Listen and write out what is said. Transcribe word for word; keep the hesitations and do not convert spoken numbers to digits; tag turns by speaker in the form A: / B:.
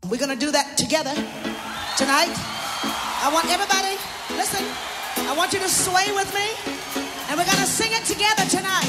A: We're going to do that together tonight. I want everybody, listen, I want you to sway with me, and we're going to sing it together tonight.